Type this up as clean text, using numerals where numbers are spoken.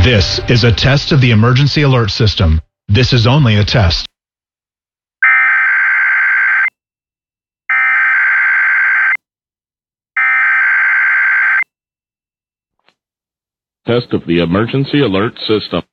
This is a test of the emergency alert system. This is only a test. Test of the emergency alert system.